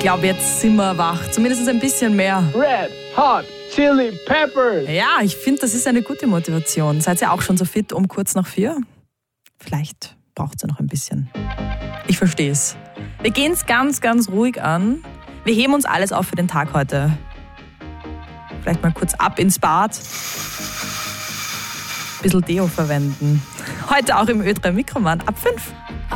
glaube, jetzt sind wir wach. Zumindest ein bisschen mehr. Red Hot Chili Peppers. Ja, ich finde, das ist eine gute Motivation. Seid ihr auch schon so fit um kurz nach 4? Vielleicht braucht ihr noch ein bisschen. Ich verstehe es. Wir gehen es ganz, ganz ruhig an. Wir heben uns alles auf für den Tag heute. Vielleicht mal kurz ab ins Bad. Ein bisschen Deo verwenden. Heute auch im Ö3 Mikroman ab 5.